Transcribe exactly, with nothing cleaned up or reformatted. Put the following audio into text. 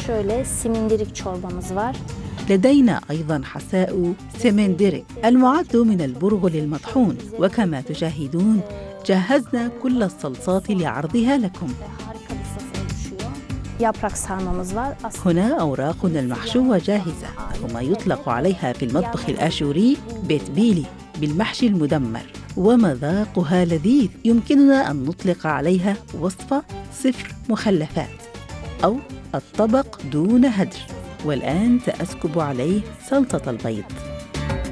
şöyle simindirik çorbamız var. لدينا أيضاً حساء سمندريك المعد من البرغل المطحون، وكما تشاهدون جهزنا كل الصلصات لعرضها لكم. Yaprak sarmamız var. هنا أوراقنا المحشوة جاهزة، وما يطلق عليها في المطبخ الآشوري بيتبيلي بالمحشي المدمر، ومذاقها لذيذ. يمكننا أن نطلق عليها وصفة صفر مخلفات أو الطبق دون هدر. والآن سأسكب عليه سلطة البيض.